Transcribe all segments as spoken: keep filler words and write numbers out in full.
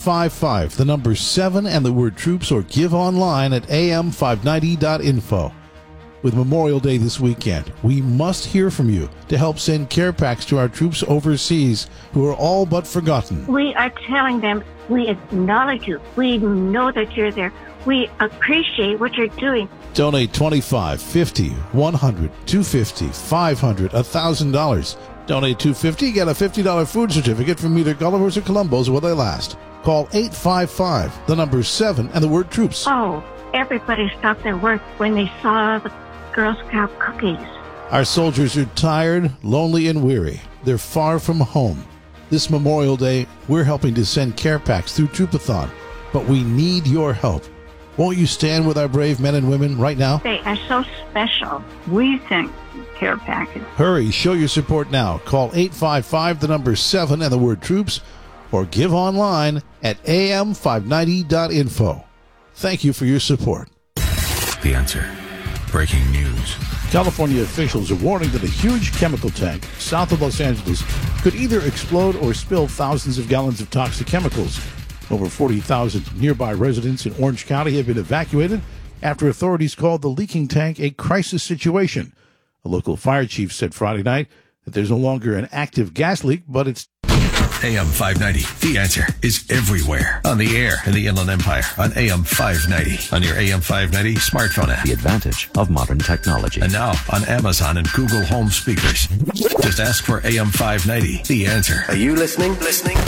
five five, the number seven and the word troops, or give online at a m five ninety dot info. With Memorial Day this weekend, we must hear from you to help send care packs to our troops overseas who are all but forgotten. We are telling them we acknowledge you. We know that you're there. We appreciate what you're doing. Donate twenty-five, fifty, one hundred, two hundred fifty, five hundred, one thousand dollars. Donate two hundred fifty dollars, get a fifty dollars food certificate from either Gulliver's or Columbo's while they last. Call eight five five, the number seven, and the word troops. Oh, everybody stopped their work when they saw the Girl Scout cookies. Our soldiers are tired, lonely, and weary. They're far from home. This Memorial Day, we're helping to send care packs through Troopathon, but we need your help. Won't you stand with our brave men and women right now? They are so special. We think care package. Hurry, show your support now. Call eight five five, the number seven, and the word troops, or give online at a m five ninety dot info. Thank you for your support. The Answer. Breaking news. California officials are warning that a huge chemical tank south of Los Angeles could either explode or spill thousands of gallons of toxic chemicals. Over forty thousand nearby residents in Orange County have been evacuated after authorities called the leaking tank a crisis situation. A local fire chief said Friday night that there's no longer an active gas leak, but it's A M five ninety, The Answer, is everywhere. On the air in the Inland Empire, on A M five ninety, on your A M five ninety smartphone app. The advantage of modern technology. And now on Amazon and Google Home speakers. Just ask for A M five ninety, The Answer. Are you listening? Listening?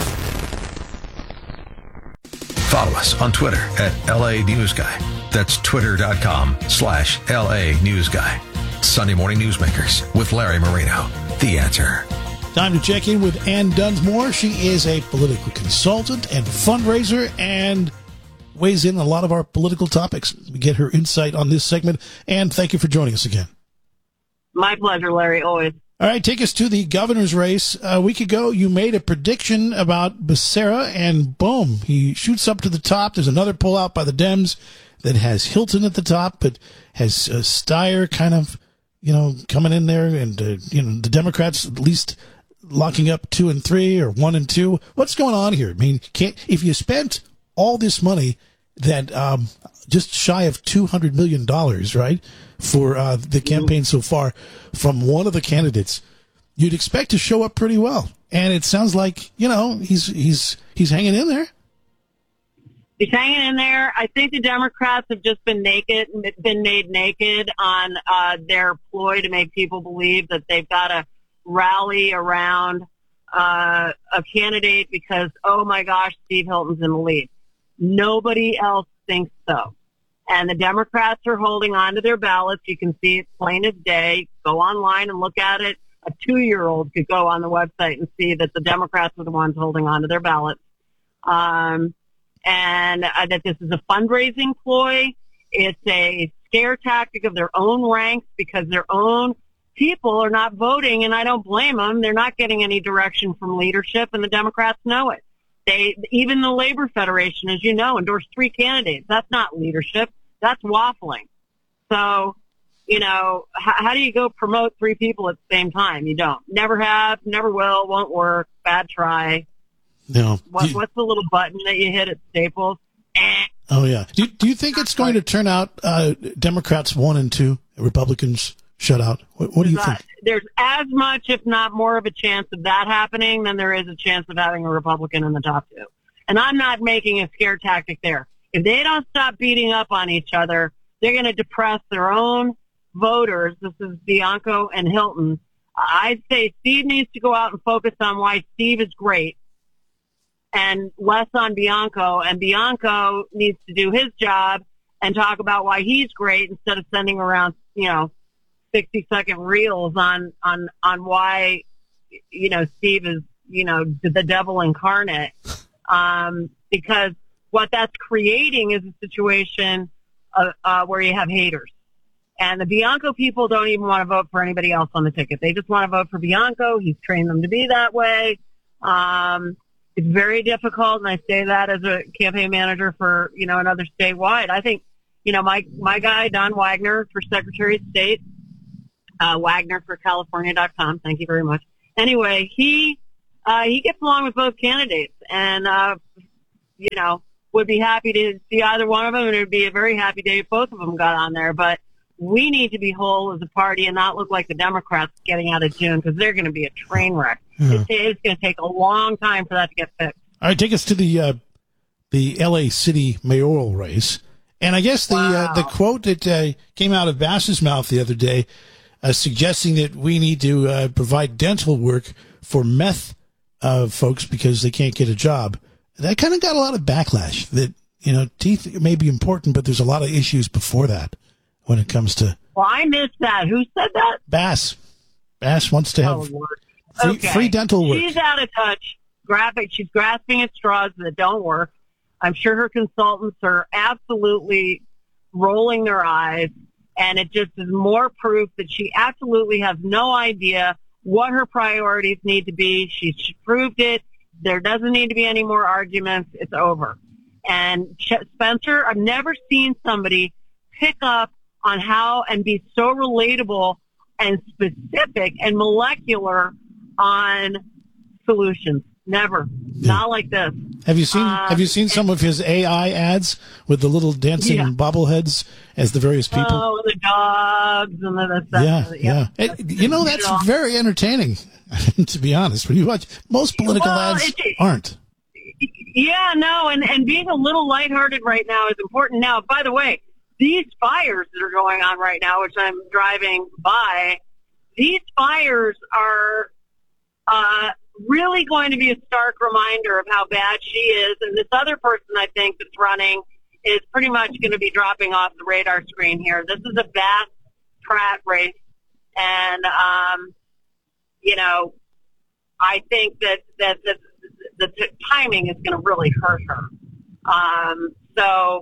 Follow us on Twitter at L A News Guy. That's twitter.com slash LA News Guy. Sunday Morning Newsmakers with Larry Marino. The Answer. time to check in with Ann Dunsmore. She is a political consultant and fundraiser and weighs in on a lot of our political topics. We get her insight on this segment. Ann, thank you for joining us again. My pleasure, Larry, always. All right, take us to the governor's race. A week ago, you made a prediction about Becerra, and boom, he shoots up to the top. There's another poll out by the Dems that has Hilton at the top, but has uh, Steyer kind of, you know, coming in there, and, uh, you know, the Democrats at least locking up two and three or one and two. What's going on here? I mean, can't, if you spent all this money that um, just shy of two hundred million dollars, right, for uh, the campaign so far from one of the candidates, you'd expect to show up pretty well. And it sounds like, you know, he's he's he's hanging in there. He's hanging in there. I think the Democrats have just been naked, been made naked on uh, their ploy to make people believe that they've got to rally around uh, a candidate because, oh my gosh, Steve Hilton's in the lead. Nobody else thinks so. And the Democrats are holding on to their ballots. You can see it plain as day. Go online and look at it. A two-year-old could go on the website and see that the Democrats are the ones holding on to their ballots. Um, and uh, that this is a fundraising ploy. It's a scare tactic of their own ranks because their own people are not voting, and I don't blame them. They're not getting any direction from leadership, and the Democrats know it. They, even the Labor Federation, as you know, endorsed three candidates. That's not leadership. That's waffling. So, you know, how, how do you go promote three people at the same time? You don't. Never have, never will, won't work, bad try. No. What, you, what's the little button that you hit at Staples? Eh. Oh, yeah. Do, do you think it's going to turn out uh, Democrats one and two, Republicans shut out? What, what do you there's think? A, there's as much, if not more, of a chance of that happening than there is a chance of having a Republican in the top two. And I'm not making a scare tactic there. If they don't stop beating up on each other, they're going to depress their own voters. This is Bianco and Hilton. I'd say Steve needs to go out and focus on why Steve is great and less on Bianco. And Bianco needs to do his job and talk about why he's great instead of sending around, you know, sixty second reels on, on, on why, you know, Steve is, you know, the devil incarnate. Um, because what that's creating is a situation uh, uh, where you have haters. And the Bianco people don't even want to vote for anybody else on the ticket. They just want to vote for Bianco. He's trained them to be that way. Um, it's very difficult, and I say that as a campaign manager for, you know, another statewide. I think, you know, my, my guy, Don Wagner, for Secretary of State, uh, Wagner for California dot com. Thank you very much. Anyway, he, uh, he gets along with both candidates. And, uh, you know, would be happy to see either one of them, and it would be a very happy day if both of them got on there. But we need to be whole as a party and not look like the Democrats getting out of June, because they're going to be a train wreck. Yeah. It's, it's going to take a long time for that to get fixed. All right, take us to the uh, the L A City mayoral race. And I guess the Wow. uh, the quote that uh, came out of Bass's mouth the other day, uh, suggesting that we need to uh, provide dental work for meth uh, folks because they can't get a job, that kind of got a lot of backlash. That, you know, teeth may be important, but there's a lot of issues before that when it comes to. Well, I missed that. Who said that? Bass. Bass wants to have Oh, Lord. free, Okay. free dental work. She's out of touch. Graphic. She's grasping at straws that don't work. I'm sure her consultants are absolutely rolling their eyes, and it just is more proof that she absolutely has no idea what her priorities need to be. She's proved it. There doesn't need to be any more arguments. It's over. And Ch- Spencer, I've never seen somebody pick up on how and be so relatable and specific and molecular on solutions. Never. Not like this. Have you seen Um, Have you seen some of his A I ads with the little dancing Yeah. bobbleheads as the various people? Oh, the dogs and the, the yeah, the, yeah. It- you know, that's very entertaining, to be honest. When you watch, most political Well, ads it- aren't. Yeah, no, and, and being a little lighthearted right now is important. Now, by the way, these fires that are going on right now, which I'm driving by, these fires are uh, really going to be a stark reminder of how bad she is. And this other person, I think, that's running is pretty much going to be dropping off the radar screen here. This is a Bass Pratt race. And, um, you know, I think that, that, that the t- timing is going to really hurt her. Um, so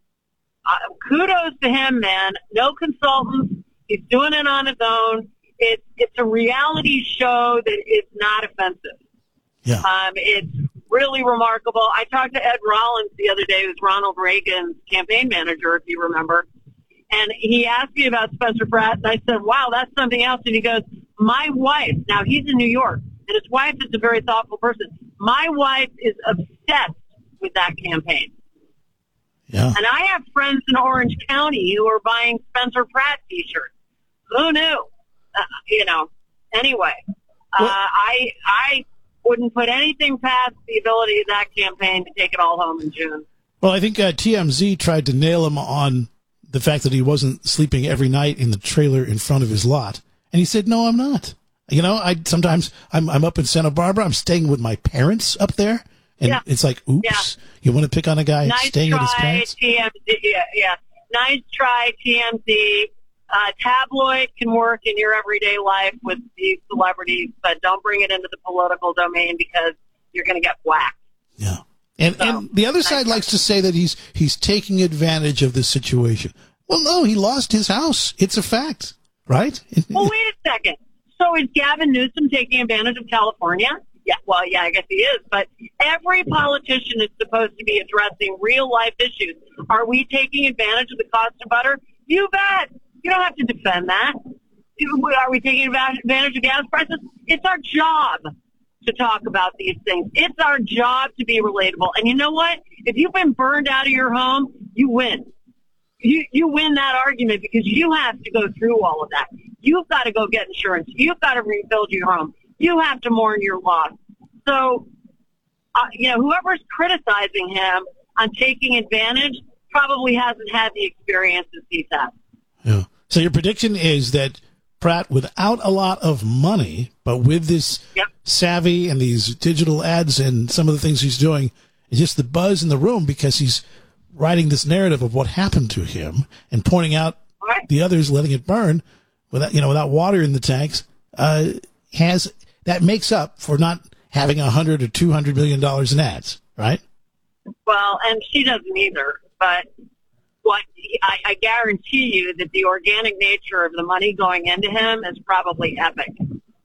uh, kudos to him, man. No consultants. He's doing it on his own. It's it's a reality show that is not offensive. Yeah. Um, it's really remarkable. I talked to Ed Rollins the other day, who's Ronald Reagan's campaign manager, if you remember. And he asked me about Spencer Pratt, and I said, wow, that's something else. And he goes, my wife, now he's in New York, and his wife is a very thoughtful person. My wife is obsessed with that campaign. Yeah. And I have friends in Orange County who are buying Spencer Pratt T-shirts. Who knew? Uh, you know, anyway, uh, Well- I I wouldn't put anything past the ability of that campaign to take it all home in June. Well, I think uh, T M Z tried to nail him on the fact that he wasn't sleeping every night in the trailer in front of his lot. And he said, no, I'm not. You know, I sometimes I'm I'm up in Santa Barbara. I'm staying with my parents up there. And Yeah. it's like, oops, Yeah. you want to pick on a guy Nice staying try, with his parents? T M Z. Yeah, yeah. Nice try, T M Z. Uh, tabloid can work in your everyday life with these celebrities, but don't bring it into the political domain because you're going to get whacked. Yeah. And So, and the other side nice. likes to say that he's he's taking advantage of this situation. Well, no, he lost his house. It's a fact, right? Well, wait a second. So is Gavin Newsom taking advantage of California? Yeah, well, yeah, I guess he is. But every politician is supposed to be addressing real life issues. Are we taking advantage of the cost of butter? You bet. You don't have to defend that. Are we taking advantage of gas prices? It's our job to talk about these things. It's our job to be relatable. And you know what? If you've been burned out of your home, you win. You you win that argument because you have to go through all of that. You've got to go get insurance. You've got to rebuild your home. You have to mourn your loss. So, uh, you know, whoever's criticizing him on taking advantage probably hasn't had the experiences he's had. Yeah. So your prediction is that Pratt, without a lot of money, but with this Yep. savvy and these digital ads and some of the things he's doing, is just the buzz in the room because he's writing this narrative of what happened to him and pointing out All right. the others letting it burn without, you know, without water in the tanks, uh, has, that makes up for not having a hundred or two hundred million dollars in ads, right? Well, and she doesn't either. But what I, I guarantee you that the organic nature of the money going into him is probably epic.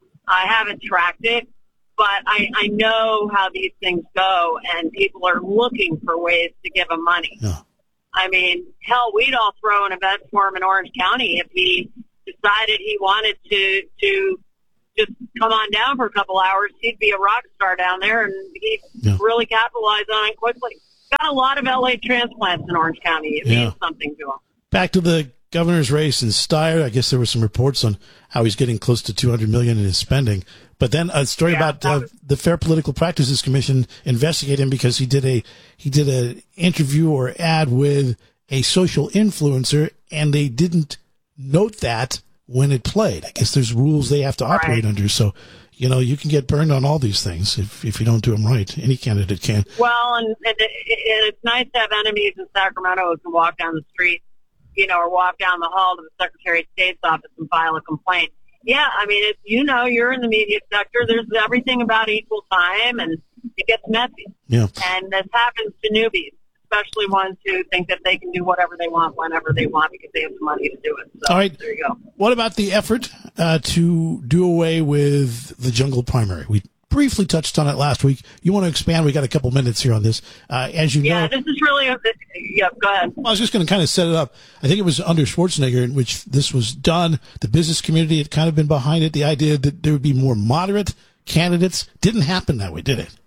I haven't tracked it, but I, I know how these things go, and people are looking for ways to give him money. Yeah. I mean, hell, we'd all throw an event for him in Orange County if he decided he wanted to to just come on down for a couple hours. He'd be a rock star down there, and he'd Yeah. really capitalize on it quickly. got a lot of L A transplants in Orange County. It Yeah. means something to them. Back to the governor's race in Steyer. I guess there were some reports on how he's getting close to two hundred million dollars in his spending. But then a story Yeah, about uh, the Fair Political Practices Commission investigating him because he did a he did an interview or ad with a social influencer, and they didn't note that when it played. I guess there's rules they have to operate Right. under. So, you know, you can get burned on all these things if if you don't do them right. Any candidate can. Well, and, and, and it's nice to have enemies in Sacramento who can walk down the street, you know, or walk down the hall to the Secretary of State's office and file a complaint. Yeah, I mean, it's, you know, you're in the media sector. There's everything about equal time, and it gets messy. Yeah. And this happens to newbies, especially ones who think that they can do whatever they want whenever they want because they have the money to do it. So, All right. there you go. What about the effort uh, to do away with the jungle primary? We briefly touched on it last week. You want to expand? We got a couple minutes here on this. Uh, as you Yeah, know, this is really, a, yeah, go ahead. I was just going to kind of set it up. I think it was under Schwarzenegger in which this was done. The business community had kind of been behind it. The idea that there would be more moderate candidates didn't happen that way, did it?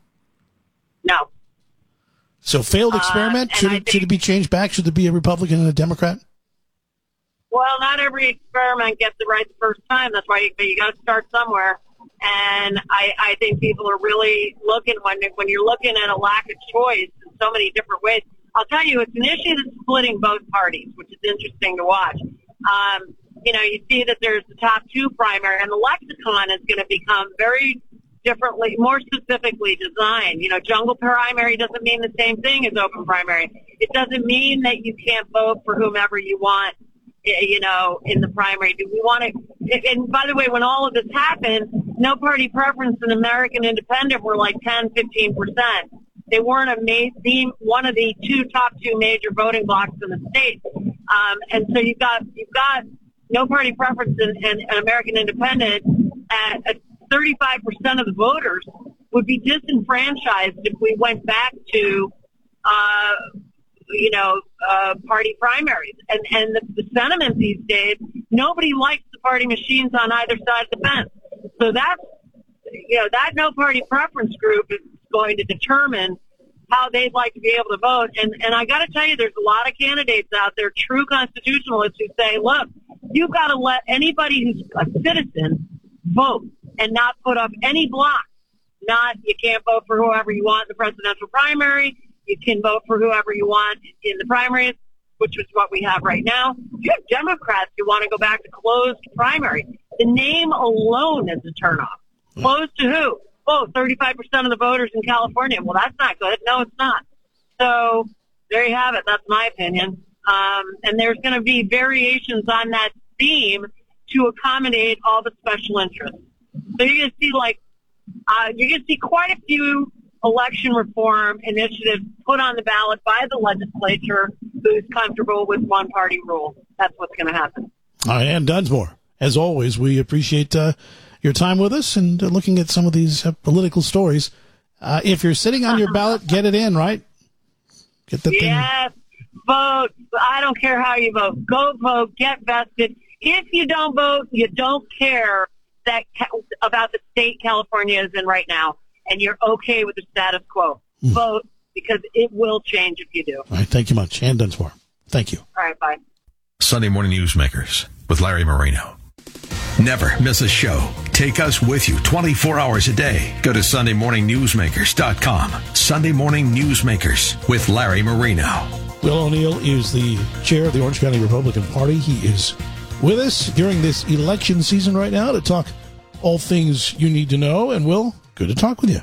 No. So failed experiment. Uh, should and I it, should it be changed back? Should there be a Republican and a Democrat? Well, not every experiment gets it right the first time. That's why you, you got to start somewhere. And I, I think people are really looking when when you're looking at a lack of choice in so many different ways. I'll tell you, it's an issue that's splitting both parties, which is interesting to watch. Um, you know, you see that there's the top two primary, and the lexicon is going to become very differently, more specifically designed. You know, jungle primary doesn't mean the same thing as open primary. It doesn't mean that you can't vote for whomever you want, you know, in the primary. Do we want to, and by the way, when all of this happened, no party preference and American Independent were like ten, fifteen percent. They weren't a ma- the, one of the two top two major voting blocks in the state. Um, and so you've got, you've got no party preference and, and, and American Independent at, at thirty-five percent of the voters would be disenfranchised if we went back to, uh, you know, uh, party primaries. And, and the, the sentiment these days, nobody likes the party machines on either side of the fence. So that's, you know, that no party preference group is going to determine how they'd like to be able to vote. And, and I got to tell you, there's a lot of candidates out there, true constitutionalists, who say, look, you've got to let anybody who's a citizen vote and not put up any block. Not, you can't vote for whoever you want in the presidential primary. You can vote for whoever you want in the primaries, which is what we have right now. You have Democrats who want to go back to closed primary. The name alone is a turnoff. Closed to who? Oh, thirty-five percent of the voters in California. Well, that's not good. No, it's not. So there you have it. That's my opinion. Um, and there's going to be variations on that theme to accommodate all the special interests. So you're going to see like, uh, you're going to see quite a few election reform initiatives put on the ballot by the legislature who's comfortable with one party rule. That's what's going to happen. All right, Ann Dunsmore, as always, we appreciate uh, your time with us and uh, looking at some of these uh, political stories. Uh, if you're sitting on your ballot, get it in, right? Get the yes, thing. Vote. I don't care how you vote. Go vote. Get vested. If you don't vote, you don't care that about the state California is in right now, and you're okay with the status quo. Mm. Vote, because it will change if you do. All right, thank you much. Ann Dunsmore. Thank you. All right, bye. Sunday Morning Newsmakers with Larry Marino. Never miss a show. Take us with you twenty-four hours a day. Go to sunday morning newsmakers dot com. Sunday Morning Newsmakers with Larry Marino. Will O'Neill is the chair of the Orange County Republican Party. He is with us during this election season right now to talk all things you need to know. And Will, good to talk with you.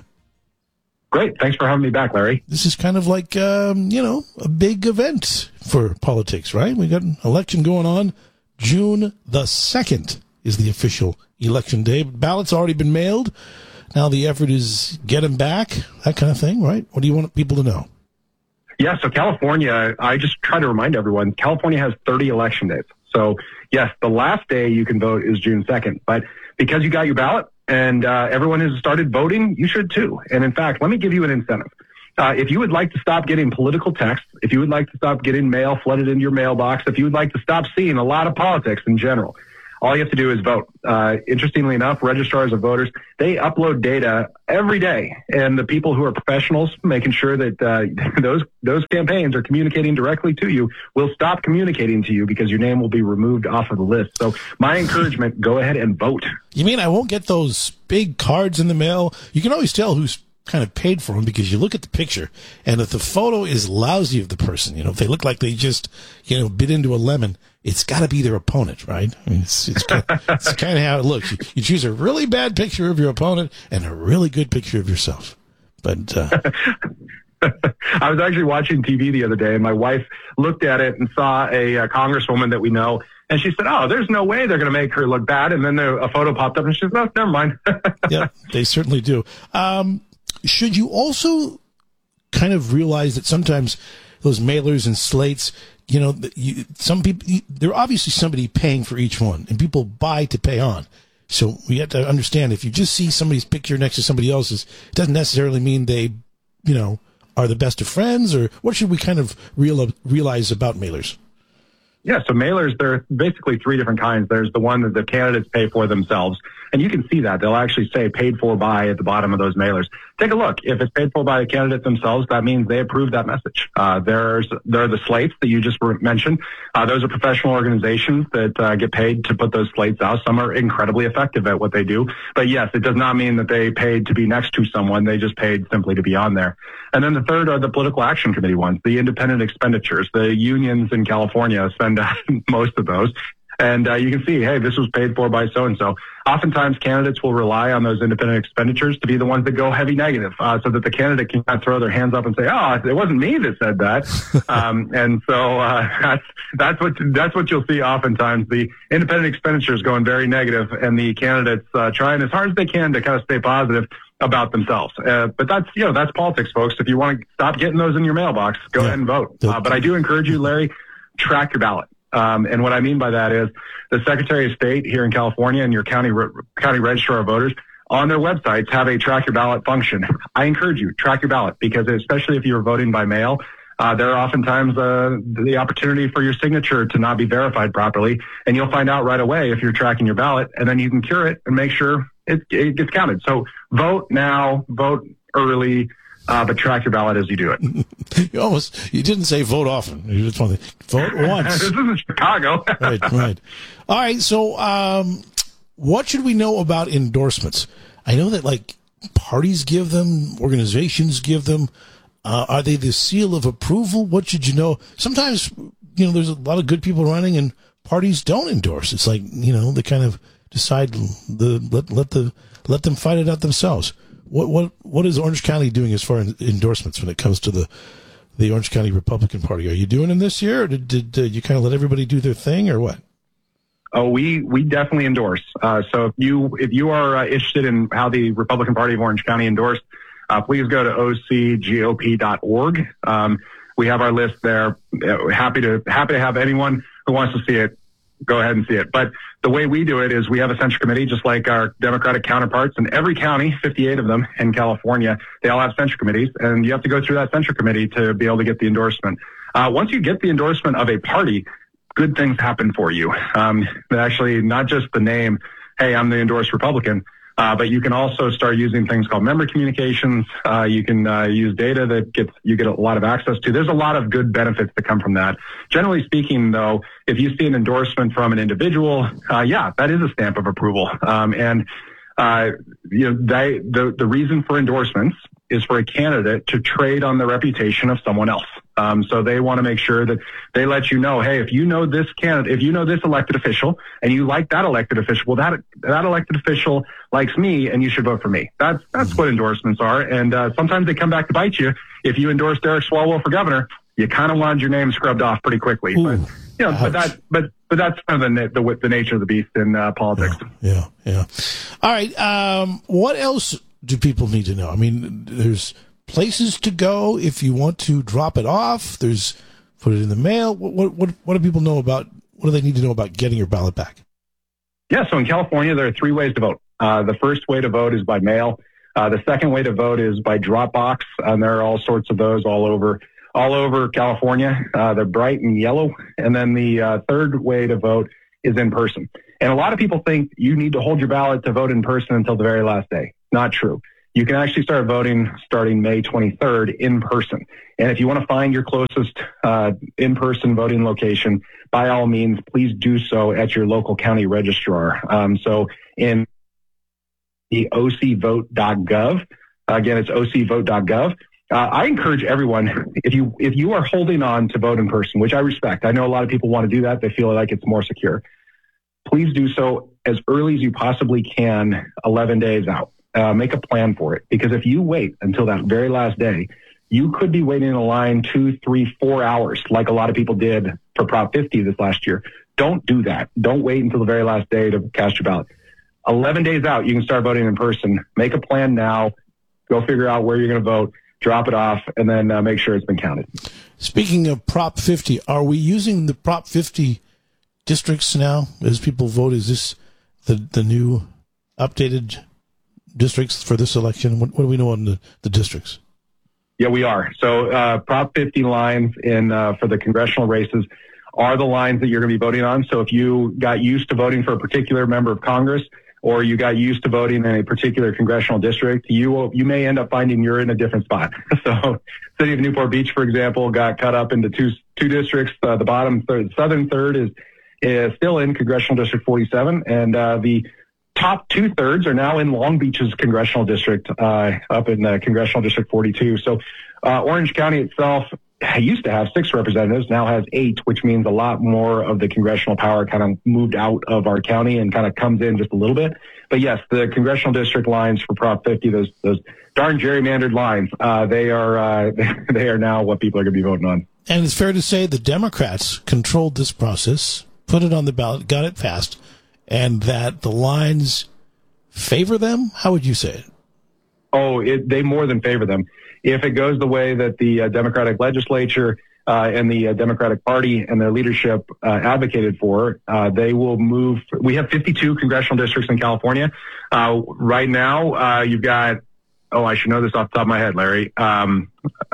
Great. Thanks for having me back, Larry. This is kind of like, um, you know, a big event for politics, right? We got an election going on. June the second is the official election day. Ballots already been mailed. Now the effort is get them back, that kind of thing, right? What do you want people to know? Yeah, so California, I just try to remind everyone, California has thirty election days. So, yes, the last day you can vote is June second. But because you got your ballot and uh, everyone has started voting, you should too. And in fact, let me give you an incentive. Uh, if you would like to stop getting political text, if you would like to stop getting mail flooded into your mailbox, if you would like to stop seeing a lot of politics in general, All you have to do is vote. Uh, interestingly enough, registrars of voters, they upload data every day. And the people who are professionals, making sure that uh, those those campaigns are communicating directly to you, will stop communicating to you because your name will be removed off of the list. So my encouragement, go ahead and vote. You mean I won't get those big cards in the mail? You can always tell who's kind of paid for them because you look at the picture, and if the photo is lousy of the person, you know, if they look like they just, you know, bit into a lemon, it's got to be their opponent, right? I mean, it's it's kind of, it's kind of how it looks. You, you choose a really bad picture of your opponent and a really good picture of yourself. But uh, I was actually watching T V the other day, and my wife looked at it and saw a, a congresswoman that we know, and she said, "Oh, there's no way they're going to make her look bad." And then there, a photo popped up, and she said, "No, never mind." Yeah, they certainly do. Um, should you also kind of realize that sometimes those mailers and slates, you know, you, some people, you, they're obviously somebody paying for each one, and people buy to pay on. So we have to understand, if you just see somebody's picture next to somebody else's, it doesn't necessarily mean they, you know, are the best of friends. Or what should we kind of real, realize about mailers? Yeah, so mailers, there are basically three different kinds. There's the one that the candidates pay for themselves, and you can see that. They'll actually say paid for by at the bottom of those mailers. Take a look. If it's paid for by the candidates themselves, that means they approve that message. Uh, there's there are the slates that you just mentioned. Uh, those are professional organizations that uh, get paid to put those slates out. Some are incredibly effective at what they do. But yes, it does not mean that they paid to be next to someone. They just paid simply to be on there. And then the third are the political action committee ones, the independent expenditures. The unions in California spend most of those. And uh, you can see, hey, this was paid for by so-and-so. Oftentimes, candidates will rely on those independent expenditures to be the ones that go heavy negative, uh, so that the candidate can kind of throw their hands up and say, oh, it wasn't me that said that. um, and so uh, that's, that's, what, that's what you'll see oftentimes. The independent expenditures going very negative, and the candidates uh, trying as hard as they can to kind of stay positive about themselves. Uh, but that's, you know, that's politics, folks. If you want to stop getting those in your mailbox, go yeah. ahead and vote. Uh, but I do encourage you, Larry, track your ballot. Um, and what I mean by that is the Secretary of State here in California and your county re- county registrar of voters on their websites have a track your ballot function. I encourage you, track your ballot, because especially if you're voting by mail, uh, there are oftentimes uh, the opportunity for your signature to not be verified properly. And you'll find out right away if you're tracking your ballot, and then you can cure it and make sure it, it gets counted. So vote now, vote early. Uh, but track your ballot as you do it. You almost, you didn't say vote often. You just want to vote once. This isn't Chicago. Right, right. All right. So, um, what should we know about endorsements? I know that like parties give them, organizations give them. Uh, are they the seal of approval? What should you know? Sometimes, you know, there's a lot of good people running and parties don't endorse. It's like, you know, they kind of decide the, let, let the, let them fight it out themselves. What what what is Orange County doing as far as endorsements when it comes to the the Orange County Republican Party? Are you doing them this year, or did, did uh, you kind of let everybody do their thing, or what? Oh, we we definitely endorse. Uh, so if you if you are uh, interested in how the Republican Party of Orange County endorsed, uh, please go to O C G O P dot org. Um, we have our list there. Uh, happy to happy to have anyone who wants to see it go ahead and see it. But the way we do it is we have a censure committee, just like our Democratic counterparts. In every county, fifty-eight of them in California, they all have censure committees, and you have to go through that censure committee to be able to get the endorsement. Uh, once you get the endorsement of a party, good things happen for you. Um, actually, not just the name, hey, I'm the endorsed Republican, uh, but you can also start using things called member communications. Uh, you can uh, use data that gets you get a lot of access to. There's a lot of good benefits that come from that. Generally speaking, though, if you see an endorsement from an individual, uh, yeah, that is a stamp of approval. Um, and uh, you know, they, the the reason for endorsements is for a candidate to trade on the reputation of someone else. Um, so they want to make sure that they let you know, hey, if you know this candidate, if you know this elected official and you like that elected official, well, that that elected official likes me and you should vote for me. That's that's what endorsements are. And uh, sometimes they come back to bite you. If you endorse Derek Swalwell for governor, you kind of wanted your name scrubbed off pretty quickly. Ooh, but you know, ouch. but that but but that's kind of the the, the nature of the beast in uh, politics. Yeah, yeah, yeah. All right. Um, what else do people need to know? I mean, there's places to go if you want to drop it off. There's put it in the mail. What what what do people know about? What do they need to know about getting your ballot back? Yeah, so in California, there are three ways to vote. Uh, the first way to vote is by mail. Uh, the second way to vote is by drop box, and there are all sorts of those all over all over California. Uh, they're bright and yellow. And then the uh, third way to vote is in person. And a lot of people think you need to hold your ballot to vote in person until the very last day. Not true. You can actually start voting starting May twenty-third in person. And if you want to find your closest uh, in-person voting location, by all means, please do so at your local county registrar. Um, so in the o c vote dot gov, again, it's o c vote dot gov. Uh, I encourage everyone, if you if you are holding on to vote in person, which I respect, I know a lot of people want to do that. They feel like it's more secure. Please do so as early as you possibly can, eleven days out. Uh, make a plan for it, because if you wait until that very last day, you could be waiting in a line two, three, four hours, like a lot of people did for Prop fifty this last year. Don't do that. Don't wait until the very last day to cast your ballot. eleven days out, you can start voting in person. Make a plan now. Go figure out where you're going to vote. Drop it off, and then uh, make sure it's been counted. Speaking of Prop fifty, are we using the Prop fifty districts now as people vote? Is this the the new updated districts for this election? What, what do we know on the, the districts? Yeah, we are. So uh, Prop fifty lines in uh, for the congressional races are the lines that you're going to be voting on. So if you got used to voting for a particular member of Congress, or you got used to voting in a particular congressional district, you will, you may end up finding you're in a different spot. So City of Newport Beach, for example, got cut up into two two districts. Uh, the bottom third, southern third is, is still in Congressional District forty-seven, and uh, the top two thirds are now in Long Beach's congressional district, uh, up in uh, Congressional District forty-two. So uh, Orange County itself used to have six representatives, now has eight, which means a lot more of the congressional power kind of moved out of our county and kind of comes in just a little bit. But yes, the congressional district lines for Prop fifty, those those darn gerrymandered lines, uh, they are uh, they are now what people are going to be voting on. And it's fair to say the Democrats controlled this process, put it on the ballot, got it passed, and that the lines favor them? How would you say it? Oh, it, they more than favor them. If it goes the way that the uh, Democratic legislature uh, and the uh, Democratic Party and their leadership uh, advocated for, uh, they will move. We have fifty-two congressional districts in California. Uh, right now, uh, you've got, oh, I should know this off the top of my head, Larry. Um,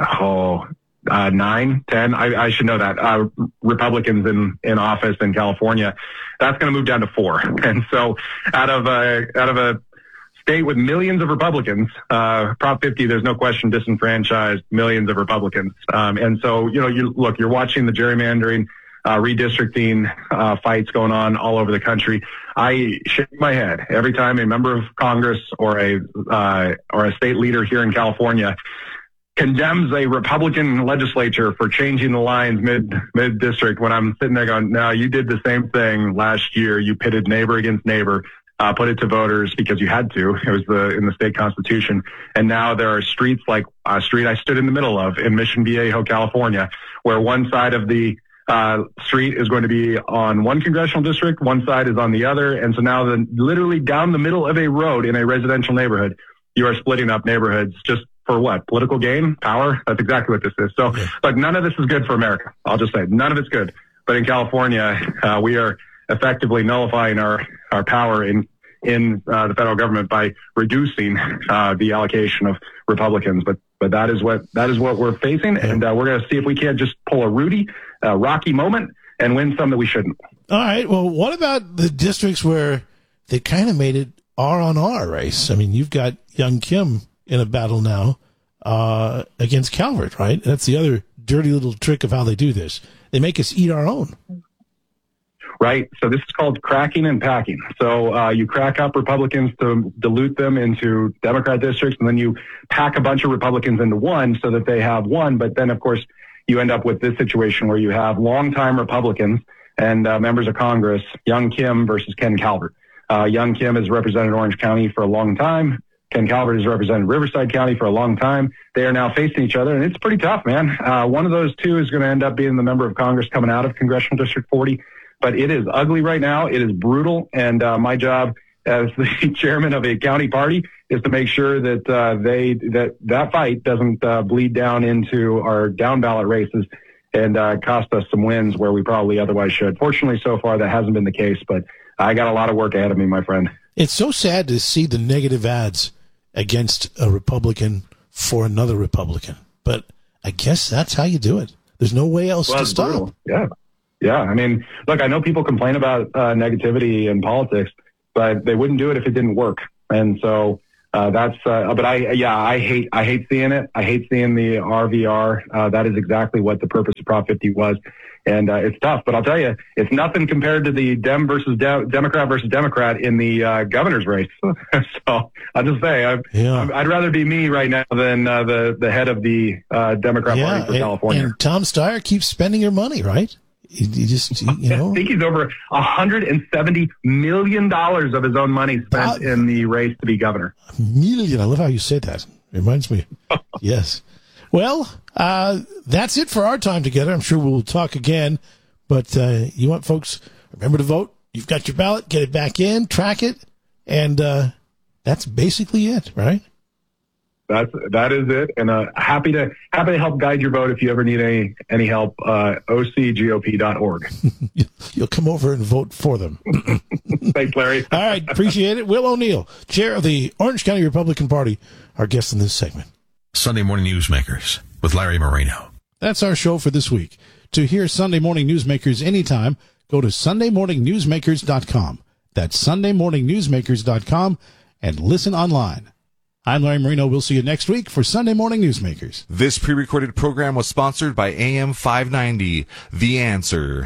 oh, uh, nine, ten. I, I should know that. Uh, Republicans in, in office in California. That's going to move down to four. And so out of a, out of a state with millions of Republicans, uh, Prop fifty, there's no question, disenfranchised millions of Republicans. Um, and so, you know, you look, you're watching the gerrymandering, uh, redistricting, uh, fights going on all over the country. I shake my head every time a member of Congress or a, uh, or a state leader here in California condemns a Republican legislature for changing the lines mid mid district, when I'm sitting there going, no, you did the same thing last year. You pitted neighbor against neighbor, uh, put it to voters because you had to. It was the in the state constitution. And now there are streets like a street I stood in the middle of in Mission Viejo, California, where one side of the uh, street is going to be on one congressional district, one side is on the other. And so now the literally down the middle of a road in a residential neighborhood, you are splitting up neighborhoods just for what? Political gain? Power? That's exactly what this is. So, yeah. Look, none of this is good for America. I'll just say none of it's good. But in California, uh, we are effectively nullifying our, our power in, in uh, the federal government by reducing uh, the allocation of Republicans. But, but that is what, that is what we're facing. Yeah. And uh, we're going to see if we can't just pull a Rudy, uh, Rocky moment and win some that we shouldn't. All right. Well, what about the districts where they kind of made it R on R race? I mean, you've got Young Kim in a battle now uh, against Calvert, right? That's the other dirty little trick of how they do this. They make us eat our own. Right. So this is called cracking and packing. So uh, you crack up Republicans to dilute them into Democrat districts, and then you pack a bunch of Republicans into one so that they have one. But then, of course, you end up with this situation where you have longtime Republicans and uh, members of Congress, Young Kim versus Ken Calvert. Uh, Young Kim has represented Orange County for a long time. Ken Calvert has represented Riverside County for a long time. They are now facing each other, and it's pretty tough, man. Uh, one of those two is going to end up being the member of Congress coming out of Congressional District forty. But it is ugly right now. It is brutal, and uh, my job as the chairman of a county party is to make sure that uh, they that that fight doesn't uh, bleed down into our down ballot races and uh, cost us some wins where we probably otherwise should. Fortunately, so far that hasn't been the case, but I got a lot of work ahead of me, my friend. It's so sad to see the negative ads against a Republican for another Republican. But I guess that's how you do it. There's no way else well, to stop. Brutal. Yeah. Yeah, I mean, look, I know people complain about uh, negativity in politics, but they wouldn't do it if it didn't work. And so uh, that's, uh, but I, yeah, I hate, I hate seeing it. I hate seeing the R V R. Uh, that is exactly what the purpose of Prop fifty was. And uh, it's tough, but I'll tell you, it's nothing compared to the Dem versus De- Democrat versus Democrat in the uh, governor's race. So I'll just say, I, yeah. I'd rather be me right now than uh, the the head of the uh, Democrat yeah, Party for and, California. And Tom Steyer keeps spending your money, right? You, you just, you know. I think he's over one hundred seventy million dollars of his own money spent uh, in the race to be governor. A million. I love how you say that. It reminds me. Yes. Well, uh, that's it for our time together. I'm sure we'll talk again. But uh, you want folks, remember to vote. You've got your ballot. Get it back in. Track it. And uh, that's basically it, right? That's that is it. And uh, happy to happy to help guide your vote if you ever need any any help. Uh, O C G O P dot org. You'll come over and vote for them. Thanks, Larry. All right, appreciate it. Will O'Neill, chair of the Orange County Republican Party, our guest in this segment. Sunday Morning Newsmakers with Larry Moreno. That's our show for this week. To hear Sunday Morning Newsmakers anytime, go to sunday morning newsmakers dot com. That's sunday morning newsmakers dot com and listen online. I'm Larry Moreno. We'll see you next week for Sunday Morning Newsmakers. This pre-recorded program was sponsored by A M five ninety, The Answer.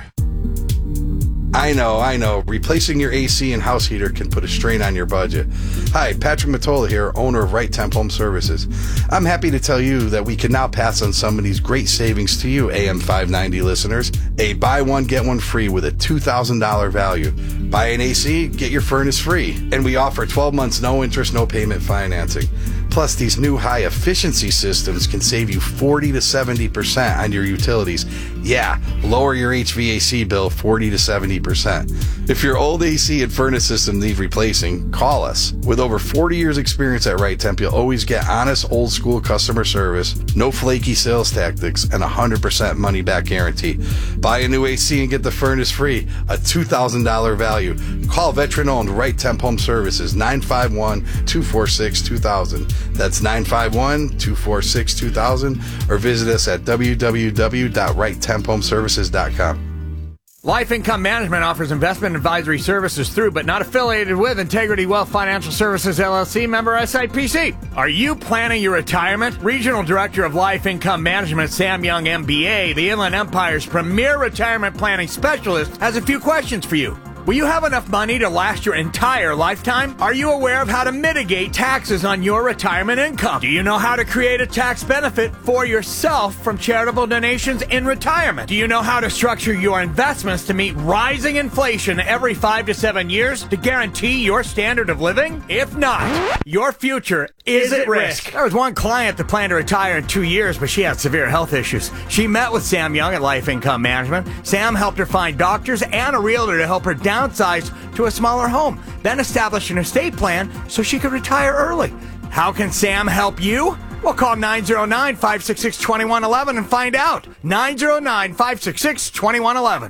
I know, I know. Replacing your A C and house heater can put a strain on your budget. Hi, Patrick Matola here, owner of Right Temp Home Services. I'm happy to tell you that we can now pass on some of these great savings to you, A M five ninety listeners. A buy one, get one free with a two thousand dollars value. Buy an A C, get your furnace free. And we offer twelve months, no interest, no payment financing. Plus, these new high-efficiency systems can save you forty to seventy percent on your utilities. Yeah, lower your H V A C bill forty to seventy percent. If your old A C and furnace system need replacing, call us. With over forty years experience at Right Temp, you'll always get honest, old-school customer service, no flaky sales tactics, and a one hundred percent money-back guarantee. Buy a new A C and get the furnace free, a two thousand dollars value. Call veteran-owned Right Temp Home Services, nine five one, two four six, two thousand. That's nine five one, two four six, two thousand, or visit us at w w w dot right temp home services dot com. Life Income Management offers investment advisory services through, but not affiliated with, Integrity Wealth Financial Services, L L C, member S I P C. Are you planning your retirement? Regional Director of Life Income Management, Sam Young, M B A, the Inland Empire's premier retirement planning specialist, has a few questions for you. Will you have enough money to last your entire lifetime? Are you aware of how to mitigate taxes on your retirement income? Do you know how to create a tax benefit for yourself from charitable donations in retirement? Do you know how to structure your investments to meet rising inflation every five to seven years to guarantee your standard of living? If not, your future is at risk. There was one client that planned to retire in two years, but she had severe health issues. She met with Sam Young at Life Income Management. Sam helped her find doctors and a realtor to help her down downsize to a smaller home, then establish an estate plan so she could retire early. How can Sam help you? Well, call nine oh nine, five six six, two one one one and find out. nine oh nine, five six six, two one one one.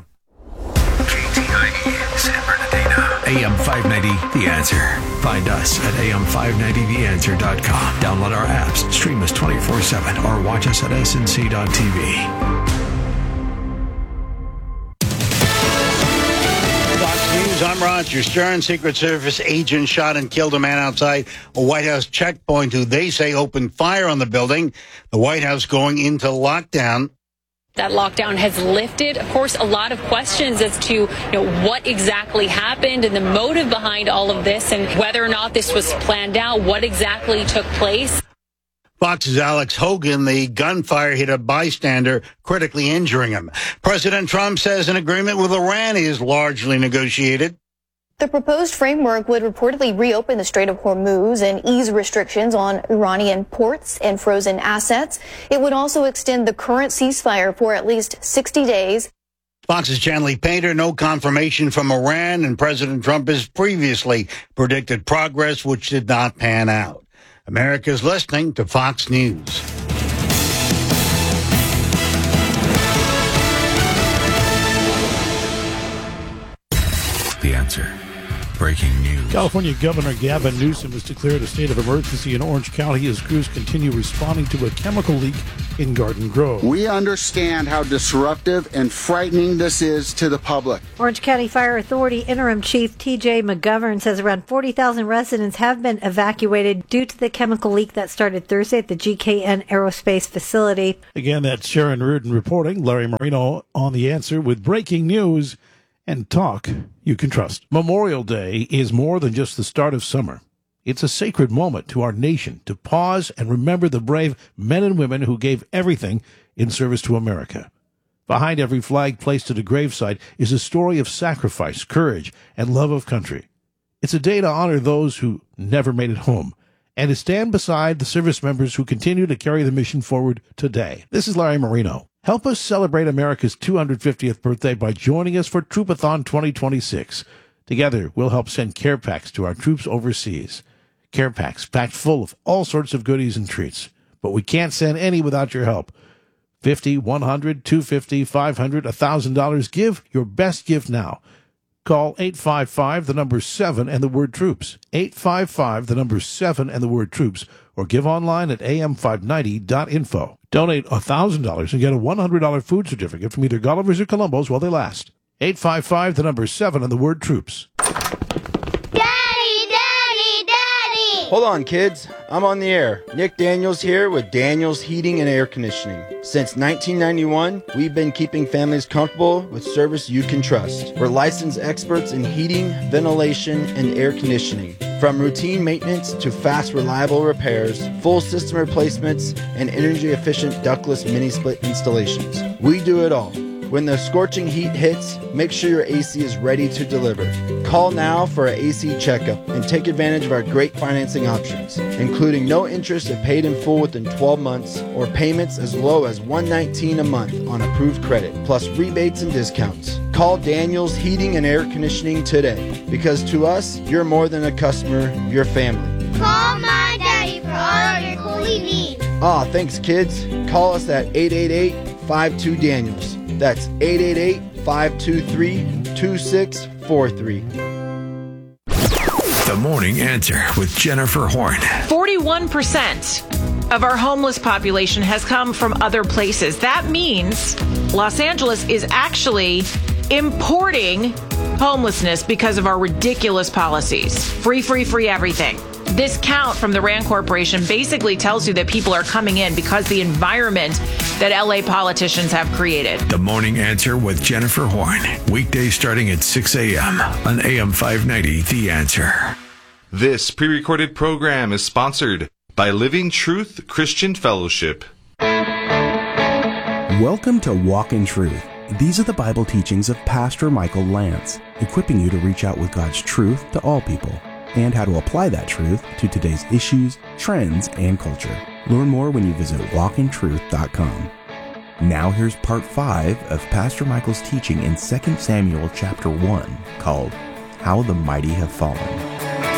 K T I E, San Bernardino. A M five ninety, The Answer. Find us at A M five ninety the answer dot com. Download our apps, stream us twenty-four seven, or watch us at S N C dot T V. I'm Roger Stern. Secret Service agent shot and killed a man outside a White House checkpoint who they say opened fire on the building. The White House going into lockdown. That lockdown has lifted. Of course, a lot of questions as to you know what exactly happened and the motive behind all of this and whether or not this was planned out, what exactly took place. Fox's Alex Hogan, the gunfire hit a bystander, critically injuring him. President Trump says an agreement with Iran is largely negotiated. The proposed framework would reportedly reopen the Strait of Hormuz and ease restrictions on Iranian ports and frozen assets. It would also extend the current ceasefire for at least sixty days. Fox's Chanley Painter, no confirmation from Iran, and President Trump has previously predicted progress which did not pan out. America's listening to Fox News. The Answer. breaking news. California Governor Gavin Newsom has declared a state of emergency in Orange County as crews continue responding to a chemical leak in Garden Grove. We understand how disruptive and frightening this is to the public. Orange County Fire Authority Interim Chief T J McGovern says around forty thousand residents have been evacuated due to the chemical leak that started Thursday at the G K N Aerospace facility. Again, that's Sharon Rudin reporting. Larry Marino on The Answer with breaking news and talk you can trust. Memorial Day is more than just the start of summer. It's a sacred moment to our nation to pause and remember the brave men and women who gave everything in service to America. Behind every flag placed at a gravesite is a story of sacrifice, courage, and love of country. It's a day to honor those who never made it home and to stand beside the service members who continue to carry the mission forward today. This is Larry Marino. Help us celebrate America's two hundred fiftieth birthday by joining us for Troopathon twenty twenty-six. Together, we'll help send care packs to our troops overseas. Care packs packed full of all sorts of goodies and treats. But we can't send any without your help. fifty, one hundred, two hundred fifty, five hundred, one thousand dollars. Give your best gift now. Call eight five five, the number seven, and the word troops. eight five five, the number seven, and the word troops. Or give online at a m five ninety dot info. Donate one thousand dollars and get a one hundred dollars food certificate from either Gulliver's or Columbo's while they last. eight five five, the number seven, and the word troops. Hold on, kids. I'm on the air. Nick Daniels here with Daniels Heating and Air Conditioning. Since nineteen ninety-one, we've been keeping families comfortable with service you can trust. We're licensed experts in heating, ventilation, and air conditioning. From routine maintenance to fast, reliable repairs, full system replacements, and energy-efficient ductless mini-split installations. We do it all. When the scorching heat hits, make sure your A C is ready to deliver. Call now for an A C checkup and take advantage of our great financing options, including no interest if paid in full within twelve months or payments as low as one hundred nineteen dollars a month on approved credit, plus rebates and discounts. Call Daniels Heating and Air Conditioning today, because to us, you're more than a customer, you're family. Call my daddy for all your cooling needs. Ah, thanks, kids. Call us at eight eight eight, five two, Daniels. That's eight eight eight, five two three, two six four three. The Morning Answer with Jennifer Horn. forty-one percent of our homeless population has come from other places. That means Los Angeles is actually importing homelessness because of our ridiculous policies. Free, free, free everything. This count from the RAND Corporation basically tells you that people are coming in because the environment that L A politicians have created. The Morning Answer with Jennifer Horn. Weekdays starting at six a.m. on A M five ninety, The Answer. This pre-recorded program is sponsored by Living Truth Christian Fellowship. Welcome to Walk in Truth. These are the Bible teachings of Pastor Michael Lance, equipping you to reach out with God's truth to all people, and how to apply that truth to today's issues, trends, and culture. Learn more when you visit walk in truth dot com. Now here's part five of Pastor Michael's teaching in Second Samuel chapter one, called How the Mighty Have Fallen.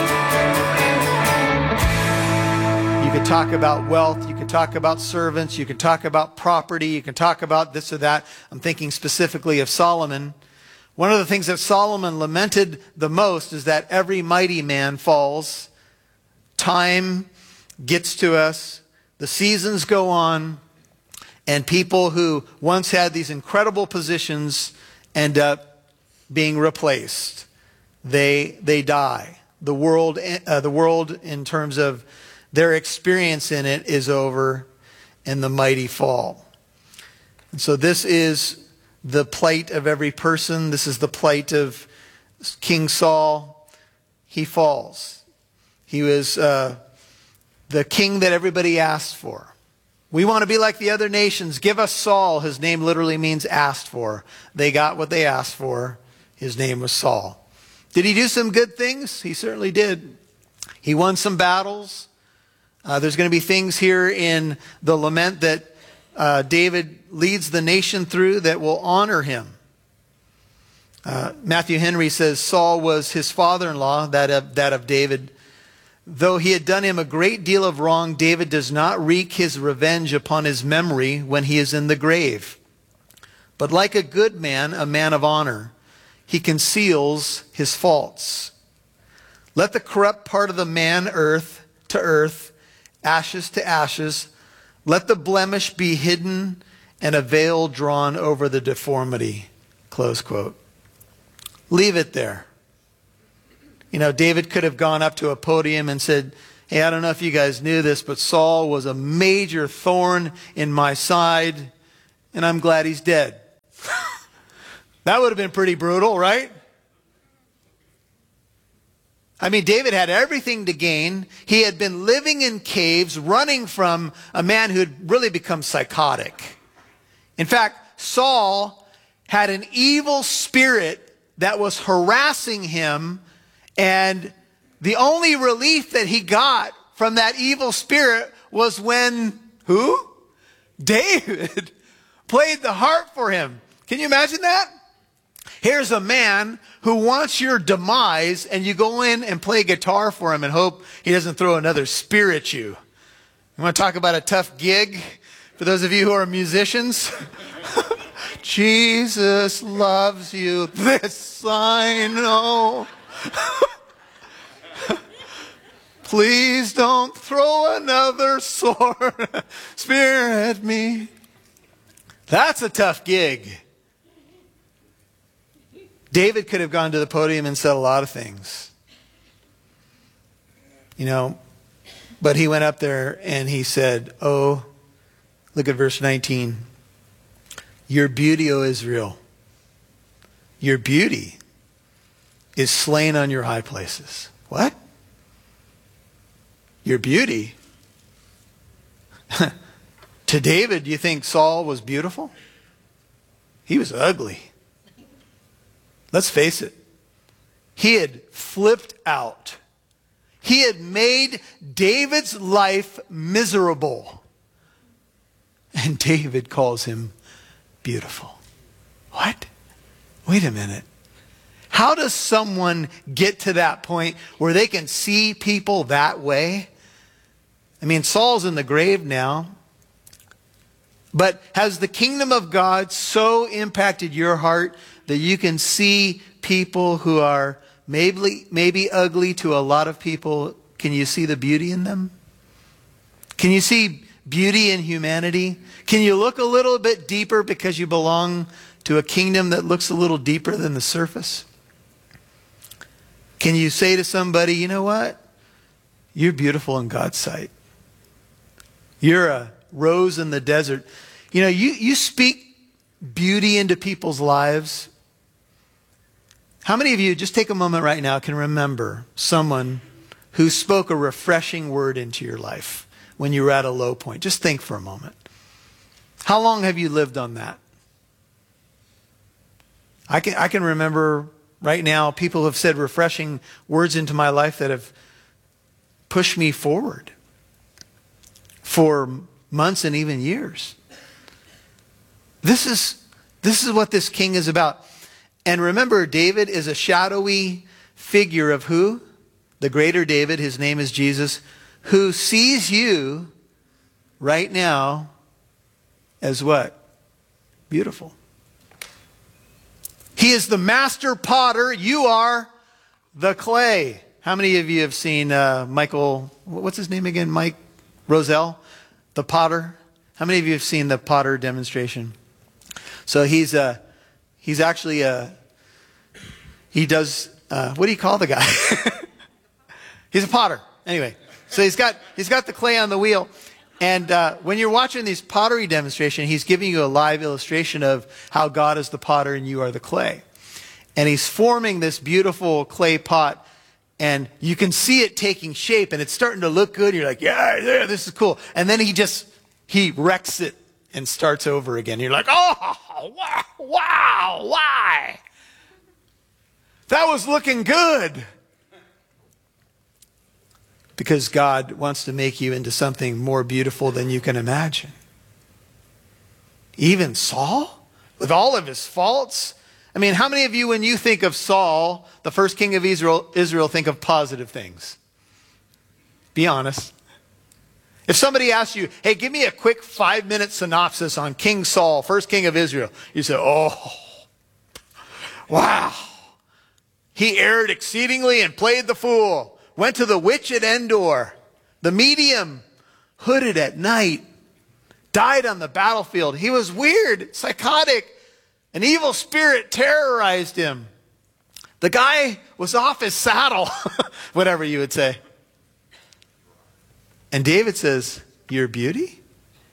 You could talk about wealth, you could talk about servants, you could talk about property, you can talk about this or that. I'm thinking specifically of Solomon. One of the things that Solomon lamented the most is that every mighty man falls. Time gets to us. The seasons go on. And people who once had these incredible positions end up being replaced. They they die. The world, uh, the world in terms of their experience in it is over, and the mighty fall. And so this is the plight of every person. This is the plight of King Saul. He falls. He was uh, the king that everybody asked for. We want to be like the other nations. Give us Saul. His name literally means asked for. They got what they asked for. His name was Saul. Did he do some good things? He certainly did. He won some battles. Uh, there's going to be things here in the lament that uh, David leads the nation through that will honor him. Uh, Matthew Henry says Saul was his father-in-law, that of, that of David. Though he had done him a great deal of wrong, David does not wreak his revenge upon his memory when he is in the grave. But like a good man, a man of honor, he conceals his faults. Let the corrupt part of the man earth to earth, ashes to ashes. Let the blemish be hidden and a veil drawn over the deformity. Close quote. Leave it there. You know, David could have gone up to a podium and said, hey, I don't know if you guys knew this, but Saul was a major thorn in my side, and I'm glad he's dead. That would have been pretty brutal, right? I mean, David had everything to gain. He had been living in caves, running from a man who had really become psychotic. In fact, Saul had an evil spirit that was harassing him, and the only relief that he got from that evil spirit was when, who? David played the harp for him. Can you imagine that? Here's a man who wants your demise, and you go in and play guitar for him and hope he doesn't throw another spear at you. You want to talk about a tough gig for those of you who are musicians? Jesus loves you, this I know. Please don't throw another sword, spear at me. That's a tough gig. David could have gone to the podium and said a lot of things. You know, but he went up there and he said, oh, look at verse nineteen. Your beauty, O Israel, your beauty is slain on your high places. What? Your beauty? To David, do you think Saul was beautiful? He was ugly. Let's face it. He had flipped out. He had made David's life miserable. And David calls him beautiful. What? Wait a minute. How does someone get to that point where they can see people that way? I mean, Saul's in the grave now. But has the kingdom of God so impacted your heart that you can see people who are maybe, maybe ugly to a lot of people? Can you see the beauty in them? Can you see beauty in humanity? Can you look a little bit deeper because you belong to a kingdom that looks a little deeper than the surface? Can you say to somebody, you know what? You're beautiful in God's sight. You're a rose in the desert. You know, you, you speak beauty into people's lives. How many of you, just take a moment right now, can remember someone who spoke a refreshing word into your life when you were at a low point? Just think for a moment. How long have you lived on that? I can, I can remember right now people have said refreshing words into my life that have pushed me forward for months and even years. This is, this is what this king is about. And remember, David is a shadowy figure of who? The greater David, his name is Jesus, who sees you right now as what? Beautiful. He is the master potter. You are the clay. How many of you have seen uh, Michael, what's his name again? Mike Roselle, the potter? How many of you have seen the potter demonstration? So he's a, he's actually a, he does, uh, what do you call the guy? He's a potter. Anyway, so he's got, he's got the clay on the wheel. And uh, when you're watching these pottery demonstration, he's giving you a live illustration of how God is the potter and you are the clay. And he's forming this beautiful clay pot, and you can see it taking shape, and it's starting to look good. You're like, yeah, yeah, this is cool. And then he just, he wrecks it and starts over again. You're like, oh, wow, wow, why? That was looking good. Because God wants to make you into something more beautiful than you can imagine. Even Saul, with all of his faults. I mean, how many of you, when you think of Saul, the first king of Israel, Israel, think of positive things? Be honest. If somebody asks you, hey, give me a quick five-minute synopsis on King Saul, first king of Israel, you say, oh, wow. He erred exceedingly and played the fool. Went to the witch at Endor. The medium, hooded at night. Died on the battlefield. He was weird, psychotic. An evil spirit terrorized him. The guy was off his saddle, whatever you would say. And David says, "Your beauty?"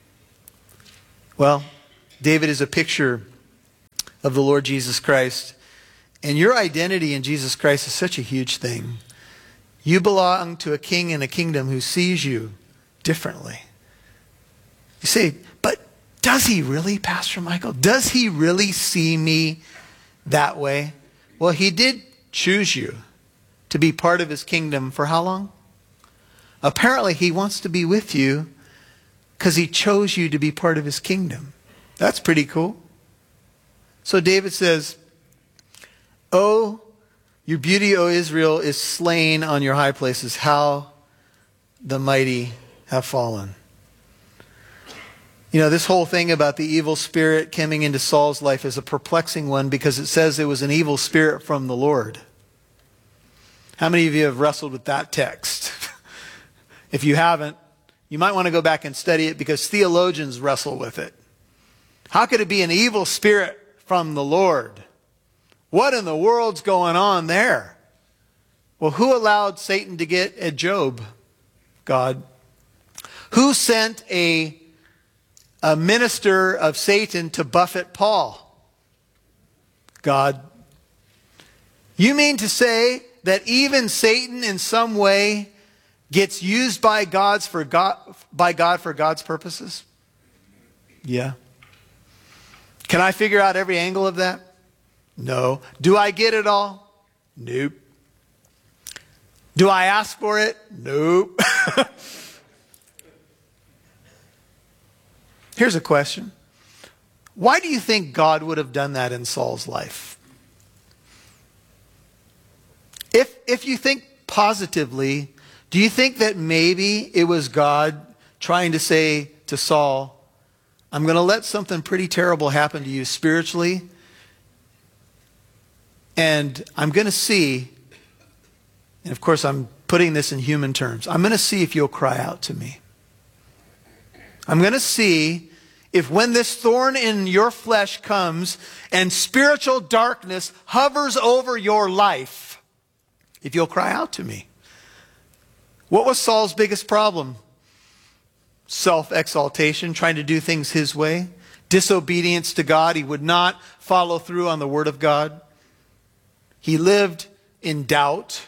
Well, David is a picture of the Lord Jesus Christ. And your identity in Jesus Christ is such a huge thing. You belong to a king and a kingdom who sees you differently. You say, but does he really, Pastor Michael? Does he really see me that way? Well, he did choose you to be part of his kingdom for how long? Apparently, he wants to be with you because he chose you to be part of his kingdom. That's pretty cool. So David says, "Oh, your beauty, O Israel, is slain on your high places. How the mighty have fallen." You know, this whole thing about the evil spirit coming into Saul's life is a perplexing one because it says it was an evil spirit from the Lord. How many of you have wrestled with that text? If you haven't, you might want to go back and study it because theologians wrestle with it. How could it be an evil spirit from the Lord? What in the world's going on there? Well, who allowed Satan to get at Job? God. Who sent a, a minister of Satan to buffet Paul? God. You mean to say that even Satan in some way gets used by God's for God by God for God's purposes? Yeah. Can I figure out every angle of that? No. Do I get it all? Nope. Do I ask for it? Nope. Here's a question. Why do you think God would have done that in Saul's life? If if you think positively, do you think that maybe it was God trying to say to Saul, I'm going to let something pretty terrible happen to you spiritually, and I'm going to see, and of course I'm putting this in human terms, I'm going to see if you'll cry out to me. I'm going to see if when this thorn in your flesh comes and spiritual darkness hovers over your life, if you'll cry out to me. What was Saul's biggest problem? Self-exaltation, trying to do things his way. Disobedience to God. He would not follow through on the word of God. He lived in doubt.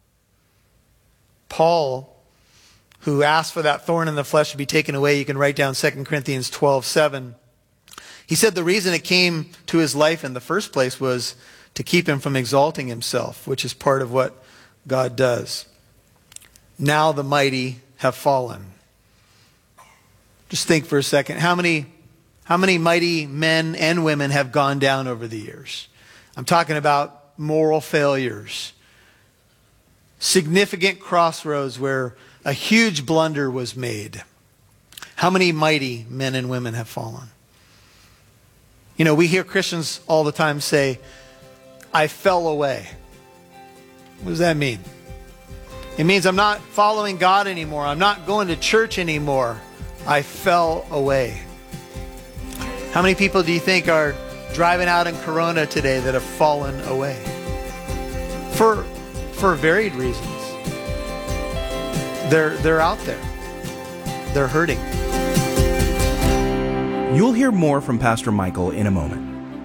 Paul, who asked for that thorn in the flesh to be taken away, you can write down Second Corinthians twelve seven. He said the reason it came to his life in the first place was to keep him from exalting himself, which is part of what God does. Now the mighty have fallen. Just think for a second. How many, how many mighty men and women have gone down over the years? I'm talking about moral failures. Significant crossroads where a huge blunder was made. How many mighty men and women have fallen? You know, we hear Christians all the time say, I fell away. What does that mean? It means I'm not following God anymore. I'm not going to church anymore. I fell away. How many people do you think are driving out in Corona today that have fallen away? For, for varied reasons. They're, they're out there. They're hurting. You'll hear more from Pastor Michael in a moment.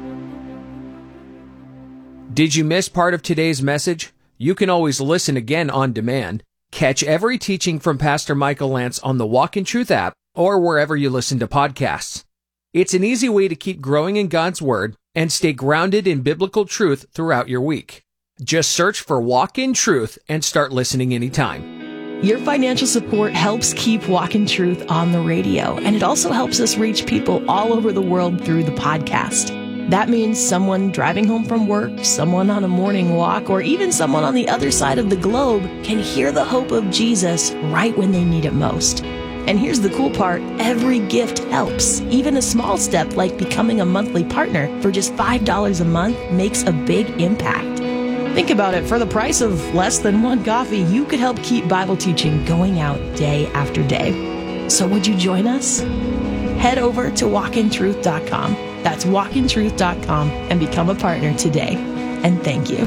Did you miss part of today's message? You can always listen again on demand. Catch every teaching from Pastor Michael Lance on the Walk in Truth app or wherever you listen to podcasts. It's an easy way to keep growing in God's Word and stay grounded in biblical truth throughout your week. Just search for Walk in Truth and start listening anytime. Your financial support helps keep Walk in Truth on the radio, and it also helps us reach people all over the world through the podcast. That means someone driving home from work, someone on a morning walk, or even someone on the other side of the globe can hear the hope of Jesus right when they need it most. And here's the cool part, every gift helps. Even a small step like becoming a monthly partner for just five dollars a month makes a big impact. Think about it. For the price of less than one coffee, you could help keep Bible teaching going out day after day. So would you join us? Head over to walk in truth dot com. That's walk in truth dot com and become a partner today. And thank you.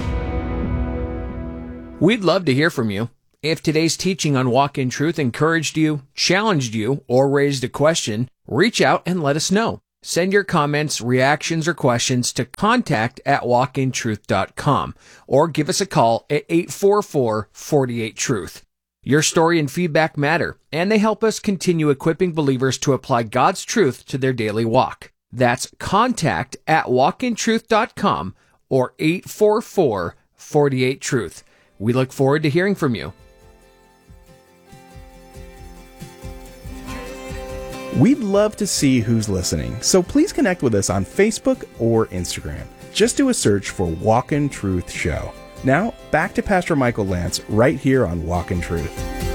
We'd love to hear from you. If today's teaching on Walk in Truth encouraged you, challenged you, or raised a question, reach out and let us know. Send your comments, reactions, or questions to contact at walk in truth dot com or give us a call at eight four four, four eight, truth. Your story and feedback matter, and they help us continue equipping believers to apply God's truth to their daily walk. That's contact at walk in truth dot com or eight four four, four eight, truth. We look forward to hearing from you. We'd love to see who's listening, so please connect with us on Facebook or Instagram. Just do a search for Walk in Truth Show. Now, back to Pastor Michael Lance right here on Walk in Truth.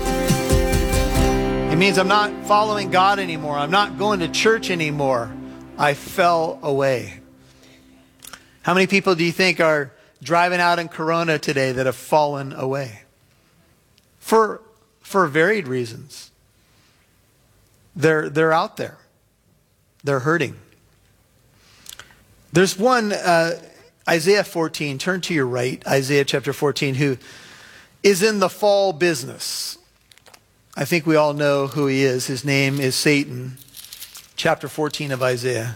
It means I'm not following God anymore. I'm not going to church anymore. I fell away. How many people do you think are driving out in Corona today that have fallen away? For, for varied reasons. They're, they're out there. They're hurting. There's one, uh, Isaiah fourteen, turn to your right, Isaiah chapter fourteen, who is in the fall business. I think we all know who he is. His name is Satan. Chapter fourteen of Isaiah.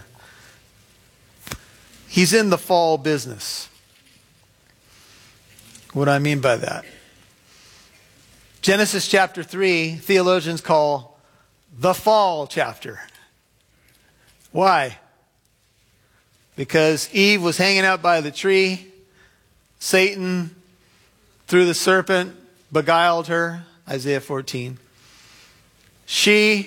He's in the fall business. What do I mean by that? Genesis chapter three, theologians call the fall chapter. Why? Because Eve was hanging out by the tree. Satan, through the serpent, beguiled her. Isaiah fourteen. She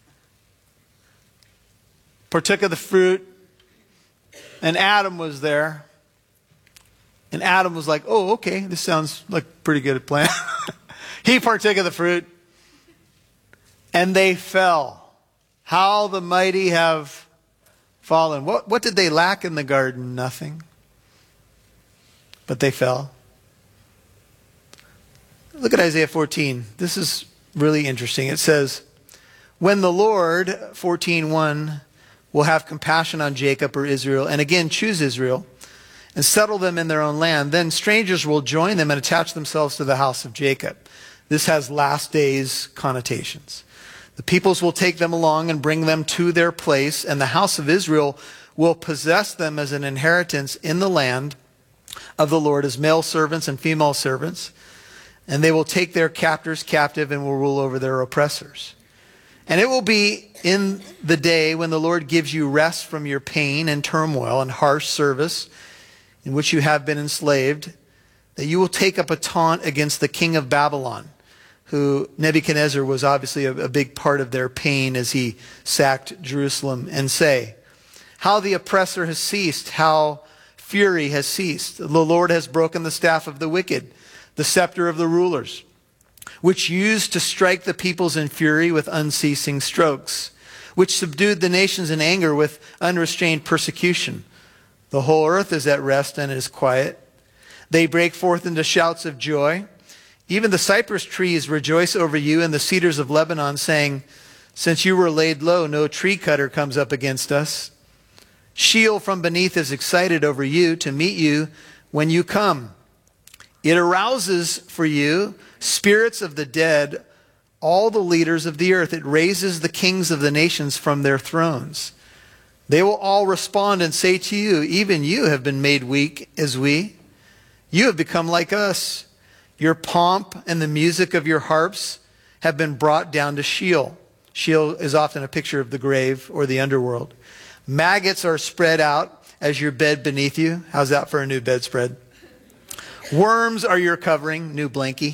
partook of the fruit, and Adam was there. And Adam was like, oh, okay, this sounds like a pretty good plan. He partook of the fruit. And they fell. How the mighty have fallen. What, what did they lack in the garden? Nothing. But they fell. Look at Isaiah fourteen. This is really interesting. It says, when the Lord, fourteen one, will have compassion on Jacob or Israel, and again choose Israel, and settle them in their own land, then strangers will join them and attach themselves to the house of Jacob. This has last days connotations. The peoples will take them along and bring them to their place, and the house of Israel will possess them as an inheritance in the land of the Lord as male servants and female servants. And they will take their captors captive and will rule over their oppressors. And it will be in the day when the Lord gives you rest from your pain and turmoil and harsh service in which you have been enslaved, that you will take up a taunt against the king of Babylon, who Nebuchadnezzar was obviously a, a big part of their pain as he sacked Jerusalem, and say, how the oppressor has ceased, how fury has ceased. The Lord has broken the staff of the wicked, the scepter of the rulers, which used to strike the peoples in fury with unceasing strokes, which subdued the nations in anger with unrestrained persecution. The whole earth is at rest and is quiet. They break forth into shouts of joy. Even the cypress trees rejoice over you, and the cedars of Lebanon, saying, since you were laid low, no tree cutter comes up against us. Sheol from beneath is excited over you to meet you when you come. It arouses for you spirits of the dead, all the leaders of the earth. It raises the kings of the nations from their thrones. They will all respond and say to you, even you have been made weak as we. You have become like us. Your pomp and the music of your harps have been brought down to Sheol. Sheol is often a picture of the grave or the underworld. Maggots are spread out as your bed beneath you. How's that for a new bedspread? Worms are your covering, new blankie.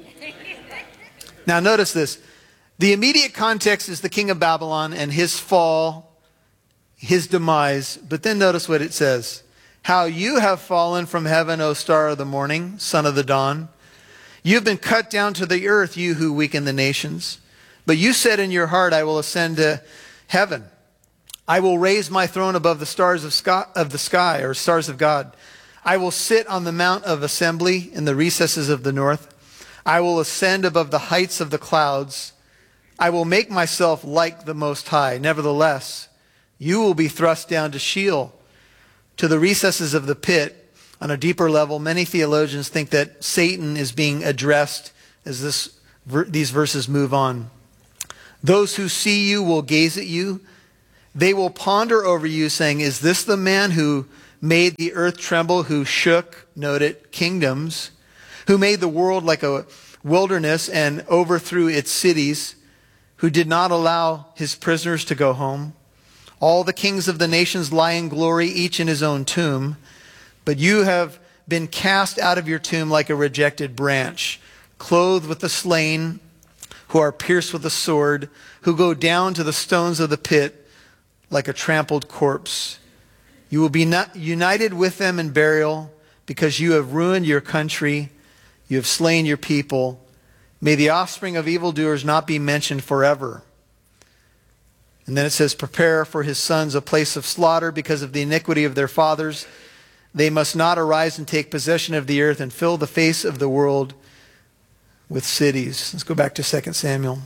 Now notice this. The immediate context is the king of Babylon and his fall, his demise. But then notice what it says. How you have fallen from heaven, O star of the morning, son of the dawn. You have been cut down to the earth, you who weaken the nations. But you said in your heart, I will ascend to heaven. I will raise my throne above the stars of sky, of the sky, or stars of God. I will sit on the mount of assembly in the recesses of the north. I will ascend above the heights of the clouds. I will make myself like the Most High. Nevertheless, you will be thrust down to Sheol, to the recesses of the pit. On a deeper level, many theologians think that Satan is being addressed as this, these verses move on. Those who see you will gaze at you. They will ponder over you, saying, is this the man who made the earth tremble, who shook, note it, kingdoms, who made the world like a wilderness and overthrew its cities, who did not allow his prisoners to go home? All the kings of the nations lie in glory, each in his own tomb. But you have been cast out of your tomb like a rejected branch, clothed with the slain, who are pierced with a sword, who go down to the stones of the pit like a trampled corpse. You will be not united with them in burial, because you have ruined your country. You have slain your people. May the offspring of evildoers not be mentioned forever. And then it says, prepare for his sons a place of slaughter because of the iniquity of their fathers. They must not arise and take possession of the earth and fill the face of the world with cities. Let's go back to Second Samuel.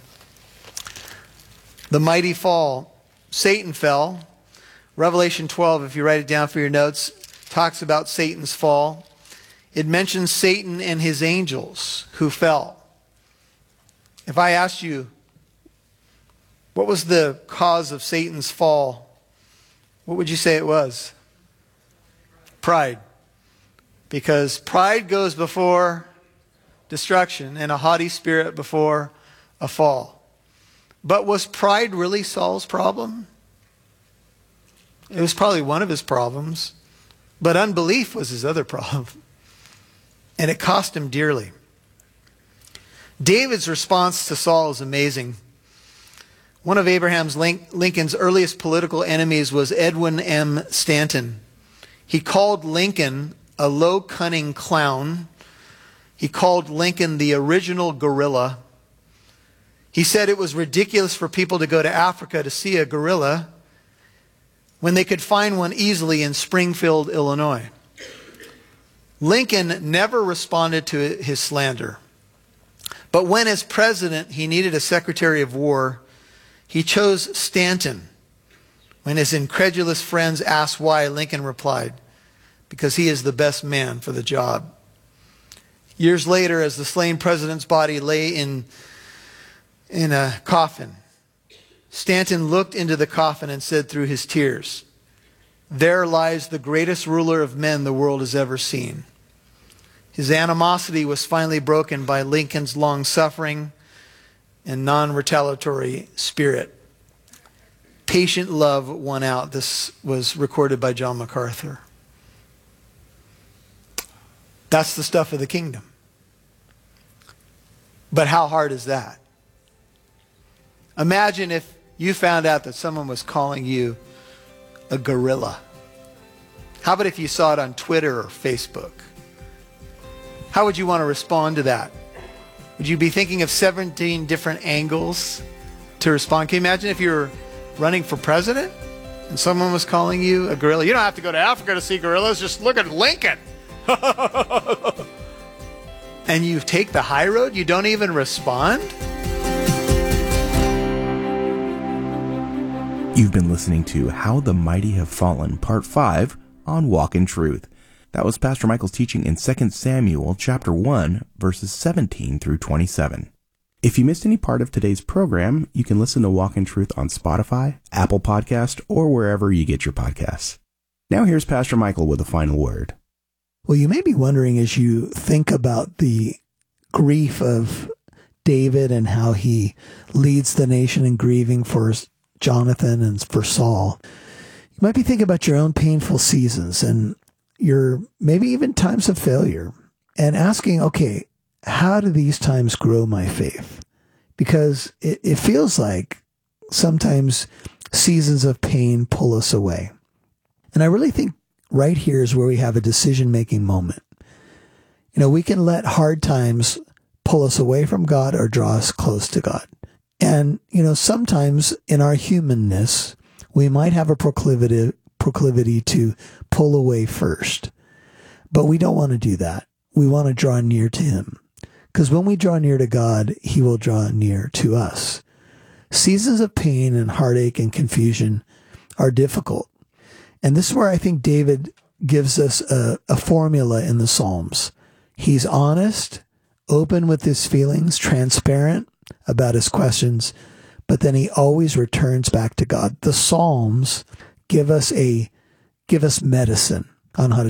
The mighty fall. Satan fell. Revelation twelve, if you write it down for your notes, talks about Satan's fall. It mentions Satan and his angels who fell. If I asked you, what was the cause of Satan's fall? What would you say it was? Pride. Because pride goes before destruction and a haughty spirit before a fall. But was pride really Saul's problem? It was probably one of his problems. But unbelief was his other problem. And it cost him dearly. David's response to Saul is amazing. One of Abraham Lincoln's earliest political enemies was Edwin M. Stanton. He called Lincoln a low, cunning clown. He called Lincoln the original gorilla. He said it was ridiculous for people to go to Africa to see a gorilla when they could find one easily in Springfield, Illinois. Lincoln never responded to his slander. But when, as president, he needed a secretary of war, he chose Stanton. When his incredulous friends asked why, Lincoln replied, because he is the best man for the job. Years later, as the slain president's body lay in, in a coffin, Stanton looked into the coffin and said through his tears, there lies the greatest ruler of men the world has ever seen. His animosity was finally broken by Lincoln's long-suffering and non-retaliatory spirit. Patient love won out. This was recorded by John MacArthur. That's the stuff of the kingdom. But how hard is that? Imagine if you found out that someone was calling you a gorilla. How about if you saw it on Twitter or Facebook? How would you want to respond to that? Would you be thinking of seventeen different angles to respond? Can you imagine if you were running for president and someone was calling you a gorilla? You don't have to go to Africa to see gorillas. Just look at Lincoln. And you take the high road? You don't even respond? You've been listening to How the Mighty Have Fallen, Part five on Walk in Truth. That was Pastor Michael's teaching in Second Samuel chapter one, verses seventeen through twenty-seven. If you missed any part of today's program, you can listen to Walk in Truth on Spotify, Apple Podcast, or wherever you get your podcasts. Now here's Pastor Michael with a final word. Well, you may be wondering as you think about the grief of David and how he leads the nation in grieving for Jonathan and for Saul. You might be thinking about your own painful seasons and your maybe even times of failure and asking, okay, how do these times grow my faith? Because it, it feels like sometimes seasons of pain pull us away. And I really think right here is where we have a decision-making moment. You know, we can let hard times pull us away from God or draw us close to God. And, you know, sometimes in our humanness, we might have a proclivity, proclivity to pull away first. But we don't want to do that. We want to draw near to him. Because when we draw near to God, he will draw near to us. Seasons of pain and heartache and confusion are difficult. And this is where I think David gives us a, a formula in the Psalms. He's honest, open with his feelings, transparent about his questions, but then he always returns back to God. The Psalms give us a give us medicine on how to